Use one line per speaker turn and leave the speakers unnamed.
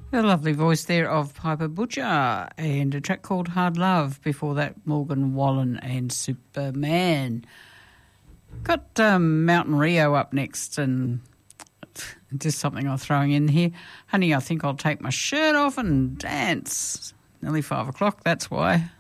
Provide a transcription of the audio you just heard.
A lovely voice there of Piper Butcher, and a track called Hard Love. Before that, Morgan Wallen and Superman. Got Mountain Rio up next, and just something I'm throwing in here. Honey, I think I'll take my shirt off and dance. Nearly 5 o'clock, that's why.